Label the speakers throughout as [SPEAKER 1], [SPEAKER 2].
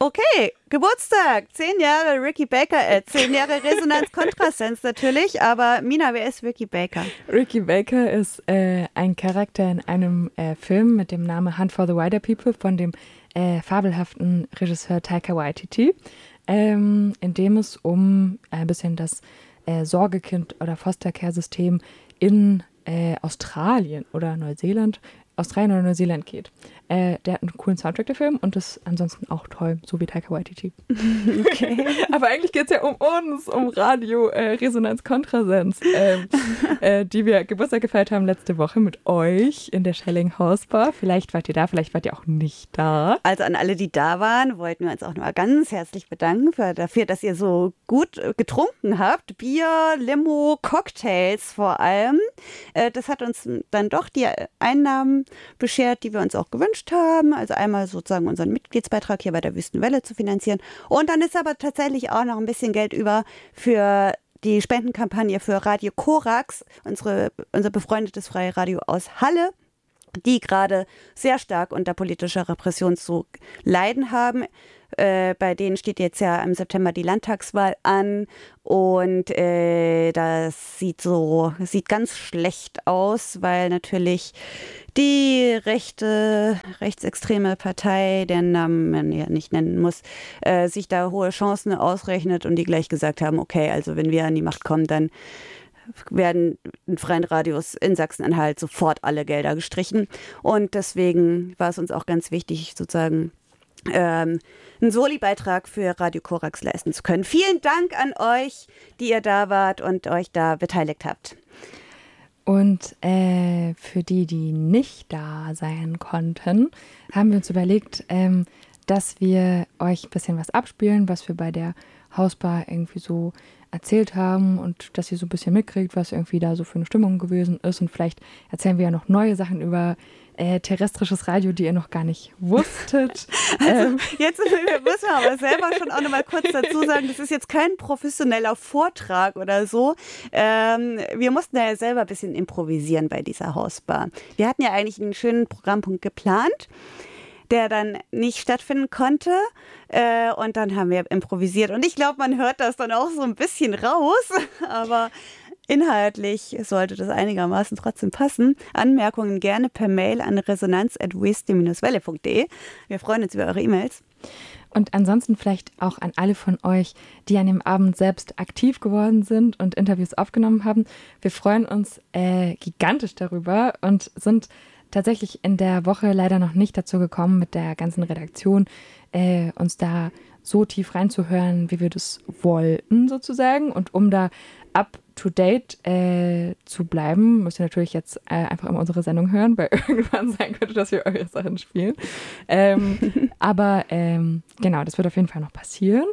[SPEAKER 1] Okay, Geburtstag, 10 Jahre Ricky Baker, 10 Jahre Resonanz Kontrasens natürlich, aber Mina, wer ist Ricky Baker?
[SPEAKER 2] Ricky Baker ist ein Charakter in einem Film mit dem Namen Hunt for the Wilder People von dem fabelhaften Regisseur Taika Waititi, in dem es um ein bisschen das Sorgekind- oder Foster-Care-System in Australien oder Neuseeland geht. Der hat einen coolen Soundtrack, der Film, und ist ansonsten auch toll, so wie Taika Waititi. Okay. Aber eigentlich geht es ja um uns, um Radio Resonanz Kontrasens, die wir Geburtstag gefeiert haben letzte Woche mit euch in der Schelling Hausbar. Vielleicht wart ihr da, vielleicht wart ihr auch nicht da.
[SPEAKER 1] Also an alle, die da waren, wollten wir uns auch nochmal ganz herzlich bedanken dafür, dass ihr so gut getrunken habt. Bier, Limo, Cocktails vor allem. Das hat uns dann doch die Einnahmen beschert, die wir uns auch gewünscht haben. Also einmal sozusagen unseren Mitgliedsbeitrag hier bei der Wüstenwelle zu finanzieren. Und dann ist aber tatsächlich auch noch ein bisschen Geld über für die Spendenkampagne für Radio Korax, unser befreundetes freie Radio aus Halle, die gerade sehr stark unter politischer Repression zu leiden haben. Bei denen steht jetzt ja im September die Landtagswahl an und das sieht ganz schlecht aus, weil natürlich die rechtsextreme Partei, deren Namen man ja nicht nennen muss, sich da hohe Chancen ausrechnet und die gleich gesagt haben, okay, also wenn wir an die Macht kommen, dann werden in freien Radios in Sachsen-Anhalt sofort alle Gelder gestrichen. Und deswegen war es uns auch ganz wichtig, sozusagen einen Soli-Beitrag für Radio Korax leisten zu können. Vielen Dank an euch, die ihr da wart und euch da beteiligt habt.
[SPEAKER 2] Und für die nicht da sein konnten, haben wir uns überlegt, dass wir euch ein bisschen was abspielen, was wir bei der Hausbar irgendwie so erzählt haben und dass ihr so ein bisschen mitkriegt, was irgendwie da so für eine Stimmung gewesen ist. Und vielleicht erzählen wir ja noch neue Sachen über terrestrisches Radio, die ihr noch gar nicht wusstet.
[SPEAKER 1] Also jetzt müssen wir aber selber schon auch noch mal kurz dazu sagen, das ist jetzt kein professioneller Vortrag oder so. Wir mussten ja selber ein bisschen improvisieren bei dieser Hausbar. Wir hatten ja eigentlich einen schönen Programmpunkt geplant, der dann nicht stattfinden konnte. Und dann haben wir improvisiert. Und ich glaube, man hört das dann auch so ein bisschen raus. Aber inhaltlich sollte das einigermaßen trotzdem passen. Anmerkungen gerne per Mail an resonanz@weste-welle.de. Wir freuen uns über eure E-Mails.
[SPEAKER 2] Und ansonsten vielleicht auch an alle von euch, die an dem Abend selbst aktiv geworden sind und Interviews aufgenommen haben. Wir freuen uns gigantisch darüber und sind tatsächlich in der Woche leider noch nicht dazu gekommen, mit der ganzen Redaktion uns da so tief reinzuhören, wie wir das wollten sozusagen. Und um da up-to-date zu bleiben, müsst ihr natürlich jetzt einfach immer unsere Sendung hören, weil irgendwann sein könnte, dass wir eure Sachen spielen. Aber genau, das wird auf jeden Fall noch passieren.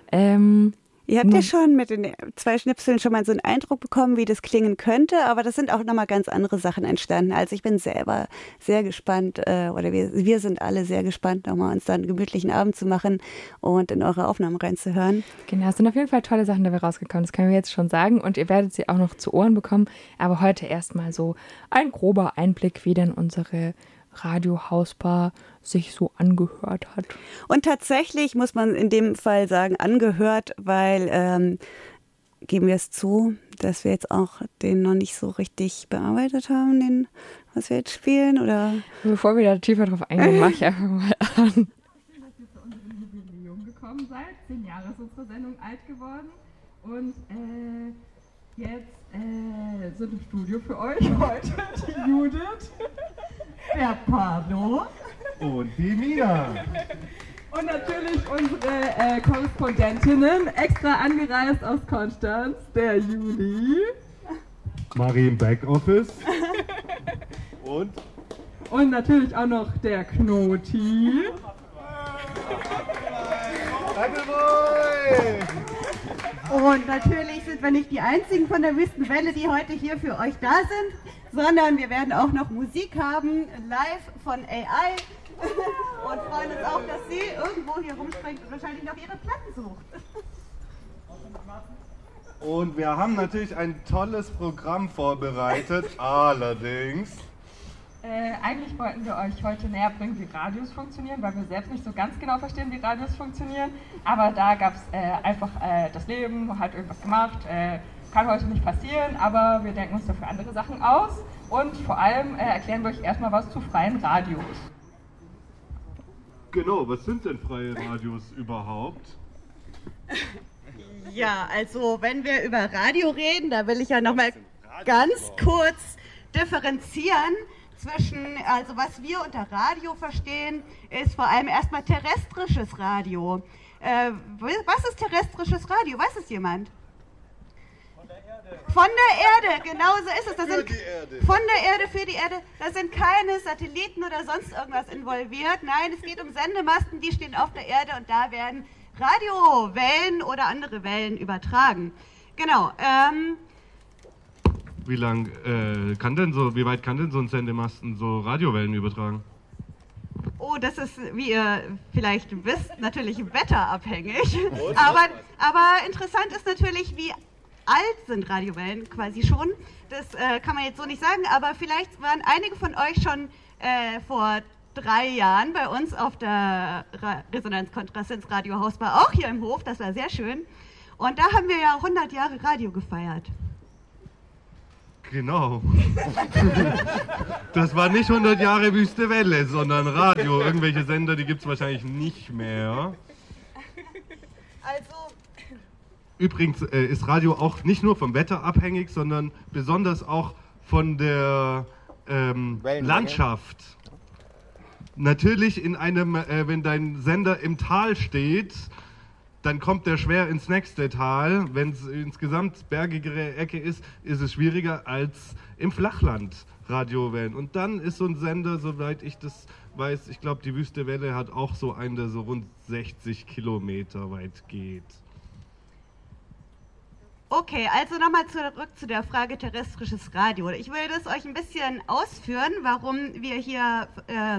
[SPEAKER 1] Ihr habt ja schon mit den 2 Schnipseln schon mal so einen Eindruck bekommen, wie das klingen könnte, aber das sind auch nochmal ganz andere Sachen entstanden. Also ich bin selber sehr gespannt, oder wir sind alle sehr gespannt, nochmal uns dann einen gemütlichen Abend zu machen und in eure Aufnahmen reinzuhören.
[SPEAKER 2] Genau, es sind auf jeden Fall tolle Sachen dabei rausgekommen, das können wir jetzt schon sagen, und ihr werdet sie auch noch zu Ohren bekommen, aber heute erstmal so ein grober Einblick, wie denn unsere Radio-Hausbar sich so angehört hat.
[SPEAKER 1] Und tatsächlich muss man in dem Fall sagen, angehört, weil, geben wir es zu, dass wir jetzt auch den noch nicht so richtig bearbeitet haben, den, was wir jetzt spielen, oder?
[SPEAKER 2] Bevor wir da tiefer drauf eingehen, mach ich einfach mal an.
[SPEAKER 3] Schön, dass ihr zu unserem Jubiläum gekommen seid. 10 Jahre ist unsere Sendung alt geworden. Und jetzt sind im Studio für euch heute die Judith, der Pablo
[SPEAKER 4] und die Mina.
[SPEAKER 3] Und natürlich unsere Korrespondentinnen, extra angereist aus Konstanz, der Juli.
[SPEAKER 4] Marie im Backoffice.
[SPEAKER 3] Und natürlich auch noch der Knoti.
[SPEAKER 1] Und natürlich sind wir nicht die einzigen von der Wüstenwelle, die heute hier für euch da sind, sondern wir werden auch noch Musik haben, live von AI. Und freuen uns auch, dass sie irgendwo hier rumspringt und wahrscheinlich noch ihre Platten sucht.
[SPEAKER 4] Und wir haben natürlich ein tolles Programm vorbereitet, allerdings
[SPEAKER 3] Eigentlich wollten wir euch heute näher bringen, wie Radios funktionieren, weil wir selbst nicht so ganz genau verstehen, wie Radios funktionieren. Aber da gab es einfach das Leben, hat irgendwas gemacht, kann heute nicht passieren, aber wir denken uns dafür andere Sachen aus. Und vor allem erklären wir euch erstmal was zu freien Radios.
[SPEAKER 4] Genau, was sind denn freie Radios überhaupt?
[SPEAKER 1] Ja, also wenn wir über Radio reden, da will ich ja nochmal ganz kurz differenzieren zwischen, also was wir unter Radio verstehen, ist vor allem erstmal terrestrisches Radio. Was ist terrestrisches Radio? Weiß es jemand? Von der Erde. Von der Erde, genau so ist es. Das sind, von der Erde für die Erde. Da sind keine Satelliten oder sonst irgendwas involviert. Nein, es geht um Sendemasten, die stehen auf der Erde und da werden Radiowellen oder andere Wellen übertragen. Genau.
[SPEAKER 4] Wie weit kann denn so ein Sendemasten so Radiowellen übertragen?
[SPEAKER 1] Oh, das ist, wie ihr vielleicht wisst, natürlich wetterabhängig. Aber interessant ist natürlich, wie alt sind Radiowellen quasi schon. Das kann man jetzt so nicht sagen, aber vielleicht waren einige von euch schon vor 3 Jahren bei uns auf der Resonanz-Kontrasenz Radio Hausbar, auch hier im Hof, das war sehr schön. Und da haben wir ja 100 Jahre Radio gefeiert.
[SPEAKER 4] Genau. Das war nicht 100 Jahre Wüste Welle, sondern Radio. Irgendwelche Sender, die gibt es wahrscheinlich nicht mehr.
[SPEAKER 1] Also.
[SPEAKER 4] Übrigens ist Radio auch nicht nur vom Wetter abhängig, sondern besonders auch von der Landschaft. Natürlich wenn dein Sender im Tal steht, dann kommt der schwer ins nächste Tal. Wenn es insgesamt bergigere Ecke ist, ist es schwieriger als im Flachland Radiowellen. Und dann ist so ein Sender, soweit ich das weiß, ich glaube, die Wüste Welle hat auch so einen, der so rund 60 Kilometer weit geht.
[SPEAKER 1] Okay, also nochmal zurück zu der Frage terrestrisches Radio. Ich will das euch ein bisschen ausführen, warum wir hier,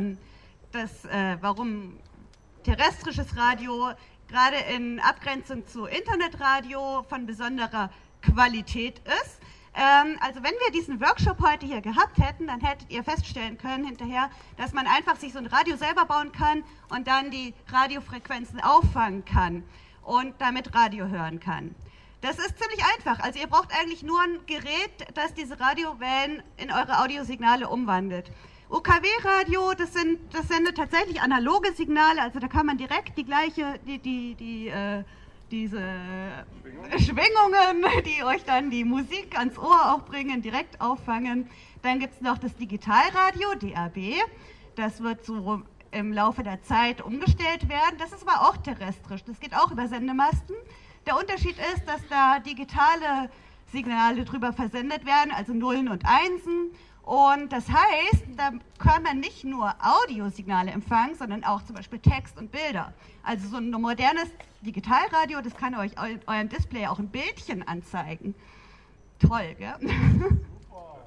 [SPEAKER 1] warum terrestrisches Radio gerade in Abgrenzung zu Internetradio von besonderer Qualität ist. Also wenn wir diesen Workshop heute hier gehabt hätten, dann hättet ihr feststellen können hinterher, dass man einfach sich so ein Radio selber bauen kann und dann die Radiofrequenzen auffangen kann und damit Radio hören kann. Das ist ziemlich einfach. Also ihr braucht eigentlich nur ein Gerät, das diese Radiowellen in eure Audiosignale umwandelt. UKW-Radio, das sendet tatsächlich analoge Signale, also da kann man direkt diese Schwingungen, die euch dann die Musik ans Ohr auch bringen, direkt auffangen. Dann gibt es noch das Digitalradio, DAB, das wird so im Laufe der Zeit umgestellt werden. Das ist aber auch terrestrisch, das geht auch über Sendemasten. Der Unterschied ist, dass da digitale Signale drüber versendet werden, also Nullen und Einsen. Und das heißt, da kann man nicht nur Audiosignale empfangen, sondern auch zum Beispiel Text und Bilder. Also so ein modernes Digitalradio, das kann euch eurem Display auch ein Bildchen anzeigen. Toll, gell? Wow.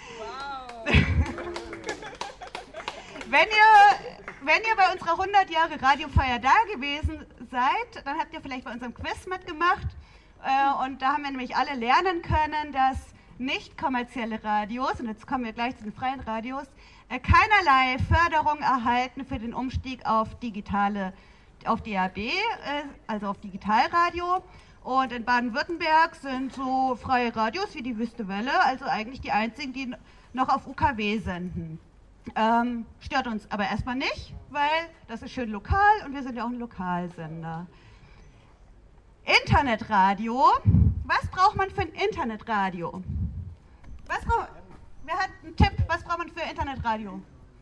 [SPEAKER 1] Wenn ihr bei unserer 100 Jahre Radiofeier da gewesen seid, dann habt ihr vielleicht bei unserem Quiz mitgemacht. Und da haben wir nämlich alle lernen können, dass nicht kommerzielle Radios, und jetzt kommen wir gleich zu den freien Radios, keinerlei Förderung erhalten für den Umstieg auf DAB, also auf Digitalradio. Und in Baden-Württemberg sind so freie Radios wie die Wüste Welle, also eigentlich die einzigen, die noch auf UKW senden. Stört uns aber erstmal nicht, weil das ist schön lokal und wir sind ja auch ein Lokalsender. Internetradio. Was braucht man für ein Internetradio? Wer hat einen Tipp? Was braucht man für Internetradio?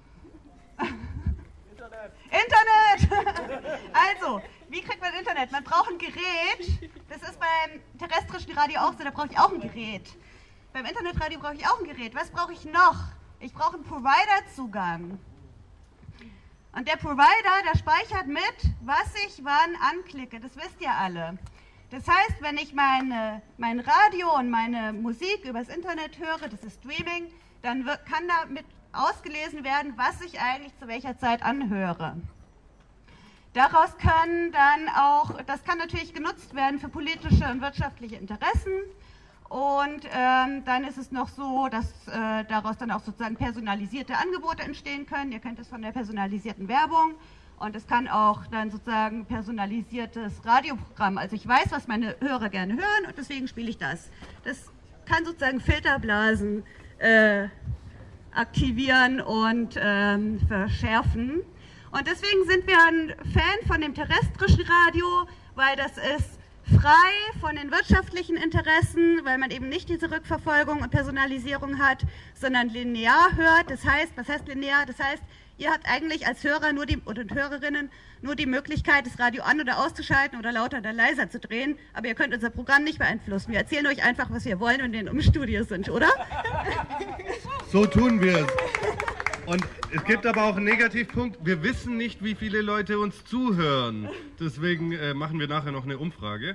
[SPEAKER 1] Internet! Also, wie kriegt man Internet? Man braucht ein Gerät. Das ist beim terrestrischen Radio auch so, da brauche ich auch ein Gerät. Beim Internetradio brauche ich auch ein Gerät. Was brauche ich noch? Ich brauche einen Provider-Zugang. Und der Provider, der speichert mit, was ich wann anklicke. Das wisst ihr alle. Das heißt, wenn ich mein Radio und meine Musik übers Internet höre, das ist Streaming, dann kann damit ausgelesen werden, was ich eigentlich zu welcher Zeit anhöre. Daraus kann dann auch, das kann natürlich genutzt werden für politische und wirtschaftliche Interessen Und dann ist es noch so, dass daraus dann auch sozusagen personalisierte Angebote entstehen können. Ihr kennt es von der personalisierten Werbung. Und es kann auch dann sozusagen personalisiertes Radioprogramm. Also ich weiß, was meine Hörer gerne hören und deswegen spiele ich das. Das kann sozusagen Filterblasen aktivieren und verschärfen. Und deswegen sind wir ein Fan von dem terrestrischen Radio, weil das ist frei von den wirtschaftlichen Interessen, weil man eben nicht diese Rückverfolgung und Personalisierung hat, sondern linear hört. Das heißt, was heißt linear? Das heißt, ihr habt eigentlich als Hörer und Hörerinnen nur die Möglichkeit, das Radio an- oder auszuschalten oder lauter oder leiser zu drehen, aber ihr könnt unser Programm nicht beeinflussen. Wir erzählen euch einfach, was wir wollen, wenn wir im Studio sind, oder?
[SPEAKER 4] So tun wir es. Und es gibt aber auch einen Negativpunkt. Wir wissen nicht, wie viele Leute uns zuhören. Deswegen machen wir nachher noch eine Umfrage.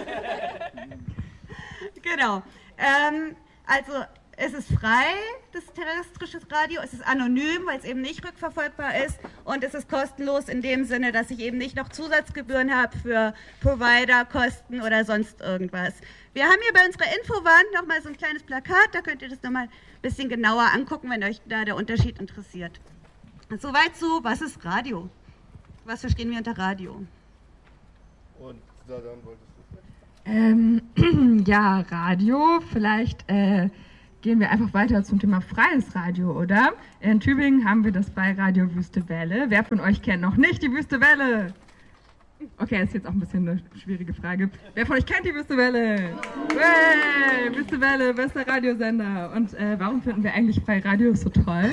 [SPEAKER 1] Genau. Also es ist frei, das terrestrische Radio. Es ist anonym, weil es eben nicht rückverfolgbar ist. Und es ist kostenlos in dem Sinne, dass ich eben nicht noch Zusatzgebühren habe für Provider-Kosten oder sonst irgendwas. Wir haben hier bei unserer Infowand nochmal so ein kleines Plakat. Da könnt ihr das nochmal ein bisschen genauer angucken, wenn euch da der Unterschied interessiert. Soweit zu, was ist Radio? Was verstehen wir unter Radio?
[SPEAKER 4] Und dann wolltest du
[SPEAKER 3] Ja, Radio, vielleicht gehen wir einfach weiter zum Thema freies Radio, oder? In Tübingen haben wir das bei Radio Wüste Welle. Wer von euch kennt noch nicht die Wüste Welle? Okay, das ist jetzt auch ein bisschen eine schwierige Frage. Wer von euch kennt die Wüste Welle? Hey, Wüste Welle, bester Radiosender. Und warum finden wir eigentlich freie Radio so toll?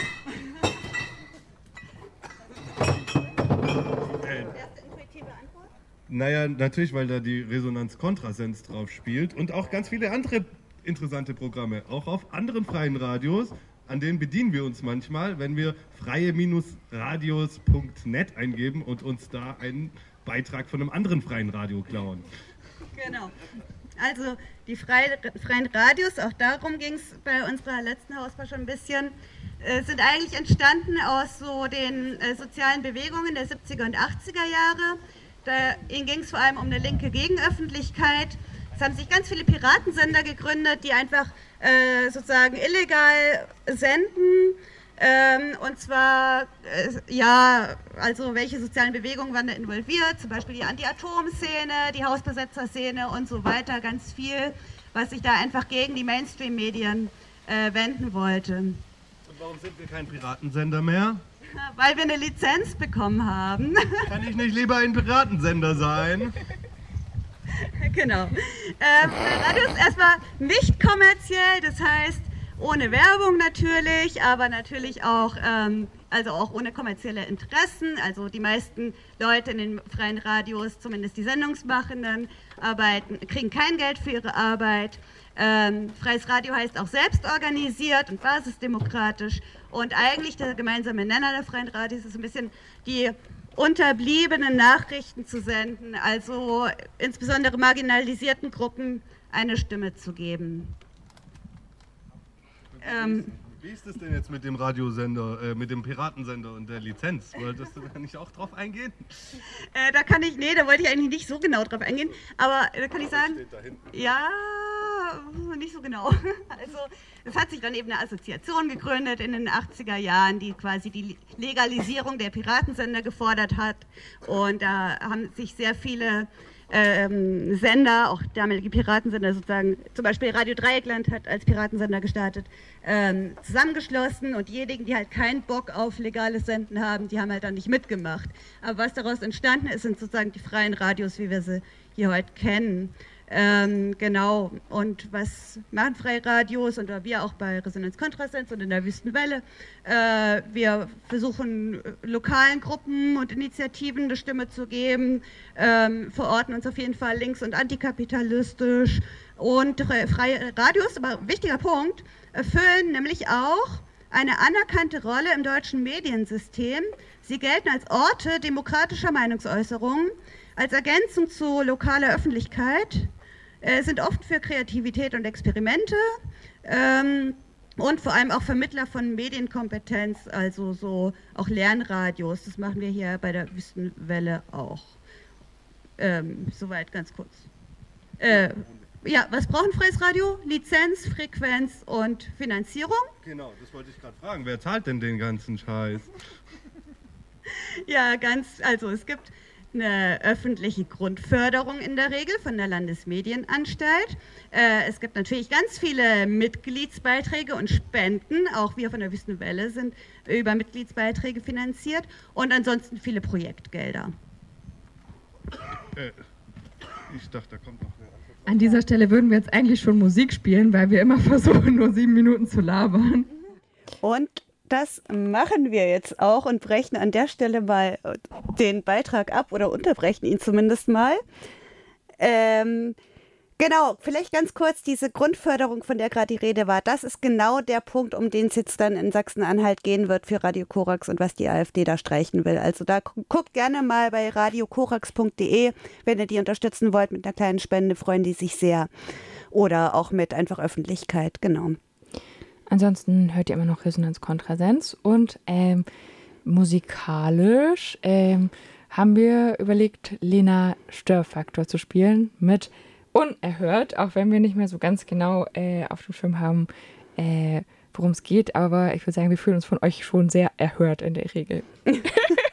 [SPEAKER 4] Naja, natürlich, weil da die Resonanz-Kontrasens drauf spielt und auch ganz viele andere interessante Programme, auch auf anderen freien Radios, an denen bedienen wir uns manchmal, wenn wir freie-radios.net eingeben und uns da einen Beitrag von einem anderen freien Radio klauen.
[SPEAKER 1] Genau. Also die freien Radios, auch darum ging es bei unserer letzten Hausbar schon ein bisschen, sind eigentlich entstanden aus so den sozialen Bewegungen der 70er und 80er Jahre. Da ging es vor allem um eine linke Gegenöffentlichkeit. Es haben sich ganz viele Piratensender gegründet, die einfach sozusagen illegal senden. Und zwar, ja, also welche sozialen Bewegungen waren da involviert? Zum Beispiel die Anti-Atom-Szene, die Hausbesetzer-Szene und so weiter. Ganz viel, was sich da einfach gegen die Mainstream-Medien wenden wollte.
[SPEAKER 4] Und warum sind wir kein Piratensender mehr?
[SPEAKER 1] Weil wir eine Lizenz bekommen haben.
[SPEAKER 4] Kann ich nicht lieber ein Piratensender sein?
[SPEAKER 1] Genau. Radio ist erstmal nicht kommerziell, das heißt ohne Werbung natürlich, aber natürlich auch, also auch ohne kommerzielle Interessen. Also die meisten Leute in den freien Radios, zumindest die Sendungsmachenden, kriegen kein Geld für ihre Arbeit. Freies Radio heißt auch selbstorganisiert und basisdemokratisch. Und eigentlich der gemeinsame Nenner der freien Radios ist ein bisschen die unterbliebenen Nachrichten zu senden, also insbesondere marginalisierten Gruppen eine Stimme zu geben.
[SPEAKER 4] Wie ist es denn jetzt mit dem Radiosender, mit dem Piratensender und der Lizenz? Wolltest du da nicht auch drauf eingehen?
[SPEAKER 1] Da wollte ich eigentlich nicht so genau drauf eingehen, aber da kann ich sagen, ja, nicht so genau. Also es hat sich dann eben eine Assoziation gegründet in den 80er Jahren, die quasi die Legalisierung der Piratensender gefordert hat, und da haben sich sehr viele Sender, auch damalige Piratensender sozusagen, zum Beispiel Radio Dreieckland hat als Piratensender gestartet, zusammengeschlossen, und diejenigen, die halt keinen Bock auf legales Senden haben, die haben halt dann nicht mitgemacht. Aber was daraus entstanden ist, sind sozusagen die freien Radios, wie wir sie hier heute kennen. Genau, und was machen freie Radios, und wir auch bei Resonanz Kontrasens und in der Wüsten Welle? Wir versuchen lokalen Gruppen und Initiativen eine Stimme zu geben, verorten uns auf jeden Fall links- und antikapitalistisch, und freie Radios, aber wichtiger Punkt, erfüllen nämlich auch eine anerkannte Rolle im deutschen Mediensystem. Sie gelten als Orte demokratischer Meinungsäußerung, als Ergänzung zu lokaler Öffentlichkeit, sind oft für Kreativität und Experimente und vor allem auch Vermittler von Medienkompetenz, also so auch Lernradios. Das machen wir hier bei der Wüstenwelle auch. Soweit ganz kurz. Ja, was braucht ein freies Radio? Lizenz, Frequenz und Finanzierung.
[SPEAKER 4] Genau, das wollte ich gerade fragen. Wer zahlt denn den ganzen Scheiß?
[SPEAKER 1] Ja, also es gibt eine öffentliche Grundförderung in der Regel von der Landesmedienanstalt. Es gibt natürlich ganz viele Mitgliedsbeiträge und Spenden. Auch wir von der Wüstenwelle sind über Mitgliedsbeiträge finanziert. Und ansonsten viele Projektgelder.
[SPEAKER 4] Ich dachte, da kommt noch eine.
[SPEAKER 3] An dieser Stelle würden wir jetzt eigentlich schon Musik spielen, weil wir immer versuchen, nur 7 Minuten zu labern.
[SPEAKER 1] Und das machen wir jetzt auch und brechen an der Stelle mal den Beitrag ab oder unterbrechen ihn zumindest mal. Genau, vielleicht ganz kurz, diese Grundförderung, von der gerade die Rede war, das ist genau der Punkt, um den es jetzt dann in Sachsen-Anhalt gehen wird für Radio Korax und was die AfD da streichen will. Also da guckt gerne mal bei radiokorax.de, wenn ihr die unterstützen wollt mit einer kleinen Spende, freuen die sich sehr. Oder auch mit einfach Öffentlichkeit, genau.
[SPEAKER 2] Ansonsten hört ihr immer noch Resonanz Kontrasens und musikalisch haben wir überlegt, Lena Störfaktor zu spielen mit Unerhört, auch wenn wir nicht mehr so ganz genau auf dem Schirm haben, worum es geht, aber ich würde sagen, wir fühlen uns von euch schon sehr erhört in der Regel.